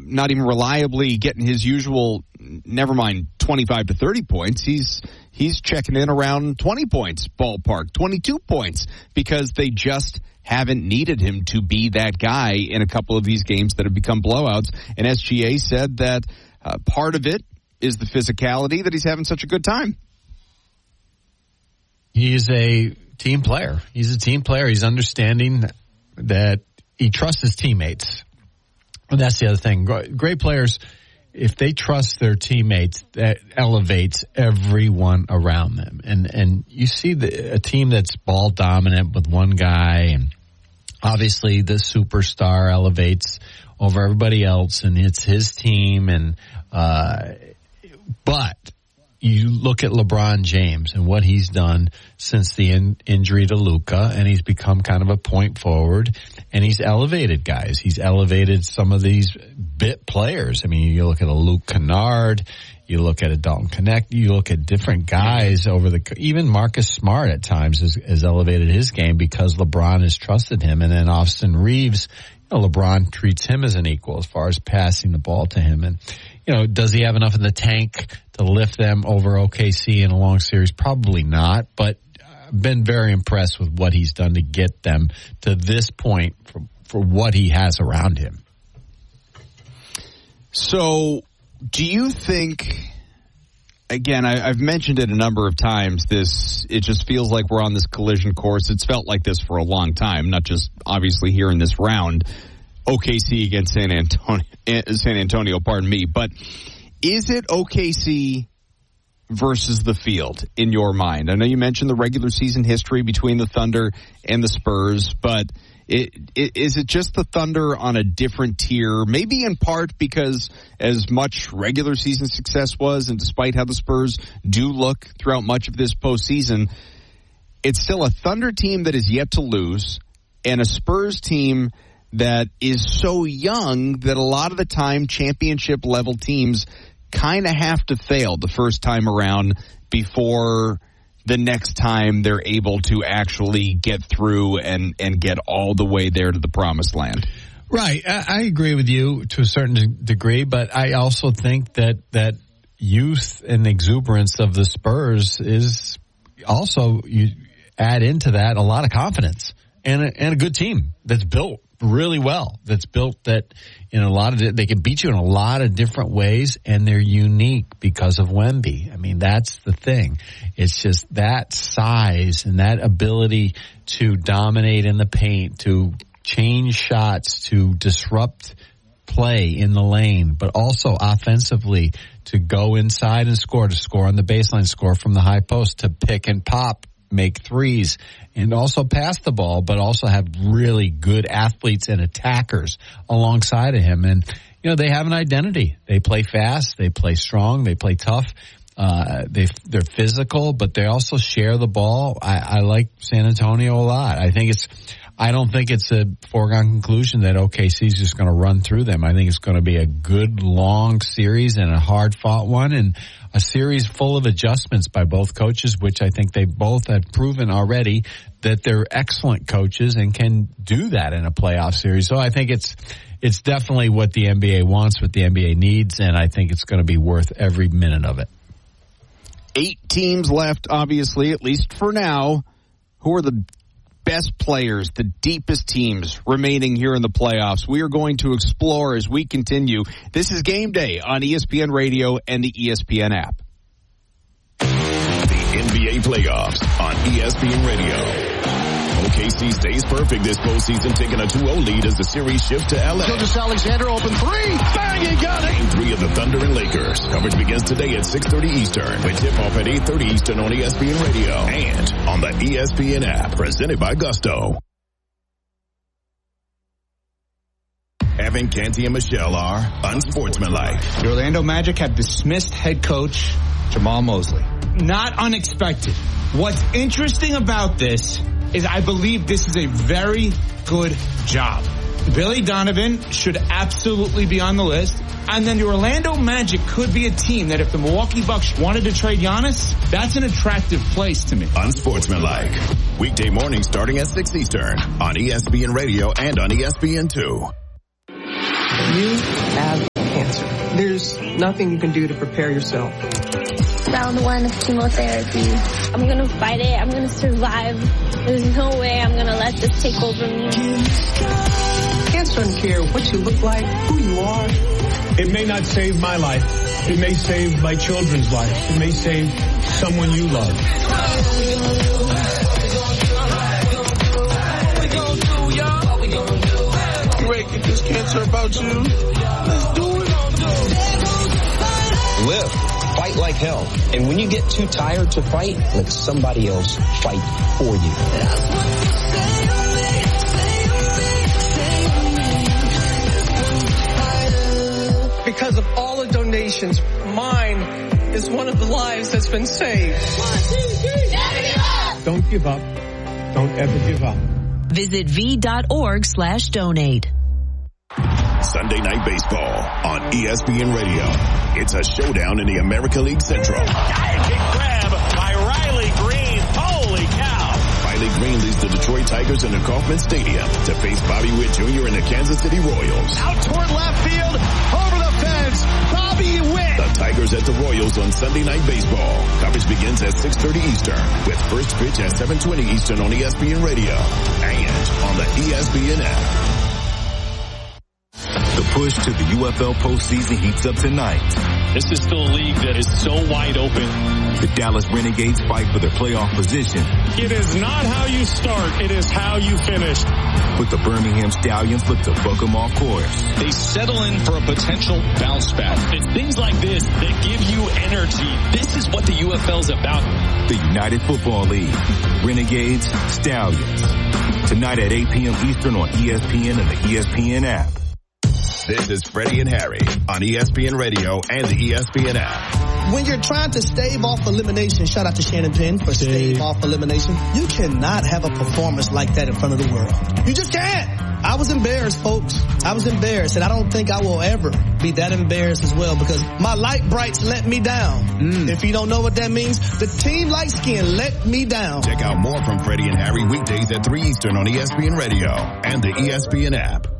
not even reliably getting his usual, never mind 25 to 30 points. He's checking in around 20 points ballpark, 22 points, because they just haven't needed him to be that guy in a couple of these games that have become blowouts. And SGA said that part of it is the physicality, that he's having such a good time. He's a team player. He's understanding that he trusts his teammates. And that's the other thing. Great players, if they trust their teammates, that elevates everyone around them. And you see a team that's ball dominant with one guy, and obviously the superstar elevates over everybody else, and it's his team. And but you look at LeBron James and what he's done since the injury to Luka, and he's become kind of a point forward, and he's elevated guys. He's elevated some of these bit players. I mean, you look at a Luke Kennard, you look at a Dalton Connect, you look at different guys even Marcus Smart at times has elevated his game because LeBron has trusted him. And then Austin Reeves, LeBron treats him as an equal as far as passing the ball to him. And, does he have enough in the tank to lift them over OKC in a long series? Probably not, but I've been very impressed with what he's done to get them to this point for what he has around him. So, do you think, again, I've mentioned it a number of times, it just feels like we're on this collision course. It's felt like this for a long time, not just obviously here in this round. OKC against San Antonio, but is it OKC versus the field in your mind? I know you mentioned the regular season history between the Thunder and the Spurs, but is it just the Thunder on a different tier? Maybe in part because as much regular season success was, and despite how the Spurs do look throughout much of this postseason, it's still a Thunder team that is yet to lose and a Spurs team that is so young that a lot of the time championship level teams kind of have to fail the first time around before the next time they're able to actually get through and get all the way there to the promised land. Right. I agree with you to a certain degree, but I also think that youth and exuberance of the Spurs is also, you add into that a lot of confidence and a good team that's built really well, that's built that in a lot of, they can beat you in a lot of different ways, and they're unique because of Wemby. I mean, that's the thing. It's just that size and that ability to dominate in the paint, to change shots, to disrupt play in the lane, but also offensively to go inside and score, to score on the baseline, score from the high post, to pick and pop, make threes, and also pass the ball, but also have really good athletes and attackers alongside of him. And, they have an identity. They play fast, they play strong, they play tough. They're physical, but they also share the ball. I like San Antonio a lot. I don't think it's a foregone conclusion that OKC is just going to run through them. I think it's going to be a good, long series and a hard-fought one, and a series full of adjustments by both coaches, which I think they both have proven already that they're excellent coaches and can do that in a playoff series. So I think it's definitely what the NBA wants, what the NBA needs, and I think it's going to be worth every minute of it. 8 teams left, obviously, at least for now. Who are the best players, the deepest teams remaining here in the playoffs? We are going to explore as we continue. This is Game Day on ESPN Radio and the ESPN app. The NBA playoffs on ESPN Radio. OKC stays perfect this postseason, taking a 2-0 lead as the series shifts to LA. Gilgeous-Alexander open three. Bang, he got it. Game 3 of the Thunder and Lakers. Coverage begins today at 6:30 Eastern with tip-off at 8:30 Eastern on ESPN Radio and on the ESPN app, presented by Gusto. Evan, Canty, and Michelle are unsportsmanlike. The Orlando Magic have dismissed head coach Jamal Mosley. Not unexpected. What's interesting about this is I believe this is a very good job. Billy Donovan should absolutely be on the list. And then the Orlando Magic could be a team that if the Milwaukee Bucks wanted to trade Giannis, that's an attractive place to me. Unsportsmanlike. Weekday morning starting at 6 Eastern on ESPN Radio and on ESPN2. You have nothing you can do to prepare yourself. Round 1 of chemotherapy. I'm going to fight it. I'm going to survive. There's no way I'm going to let this take over me. Cancer doesn't care what you look like, who you are. It may not save my life. It may save my children's life. It may save someone you love. You ready to get this cancer about you? Let's do it. Live. Fight like hell. And when you get too tired to fight, let somebody else fight for you. Because of all the donations, mine is one of the lives that's been saved. 1, 2, 3, never give up! Don't give up. Don't ever give up. Visit v.org/donate. Sunday Night Baseball on ESPN Radio. It's a showdown in the America League Central. Gigantic grab by Riley Green. Holy cow. Riley Green leads the Detroit Tigers into Kauffman Stadium to face Bobby Witt Jr. and the Kansas City Royals. Out toward left field, over the fence, Bobby Witt. The Tigers at the Royals on Sunday Night Baseball. Coverage begins at 6:30 Eastern with first pitch at 7:20 Eastern on ESPN Radio and on the ESPN app. The push to the UFL postseason heats up tonight. This is still a league that is so wide open. The Dallas Renegades fight for their playoff position. It is not how you start, it is how you finish. But the Birmingham Stallions look to buck them off course. They settle in for a potential bounce back. It's things like this that give you energy. This is what the UFL's about. The United Football League. Renegades, Stallions. Tonight at 8 p.m. Eastern on ESPN and the ESPN app. This is Freddie and Harry on ESPN Radio and the ESPN app. When you're trying to stave off elimination, shout out to Shannon Penn for stave off elimination, you cannot have a performance like that in front of the world. You just can't. I was embarrassed, folks. I was embarrassed, and I don't think I will ever be that embarrassed as well because my light brights let me down. If you don't know what that means, the team light skin let me down. Check out more from Freddie and Harry weekdays at 3 Eastern on ESPN Radio and the ESPN app.